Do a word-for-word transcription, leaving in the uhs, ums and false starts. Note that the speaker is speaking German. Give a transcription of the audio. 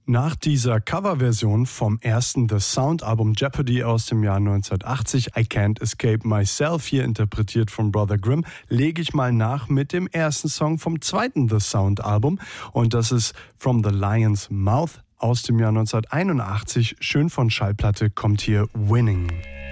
Nach dieser Coverversion vom ersten The Sound-Album Jeopardy aus dem Jahr neunzehnhundertachtzig, I Can't Escape Myself, hier interpretiert von Brother Grimm, lege ich mal nach mit dem ersten Song vom zweiten The Sound-Album. Und das ist From the Lion's Mouth aus dem Jahr neunzehnhunderteinundachtzig. Schön von Schallplatte kommt hier Winning.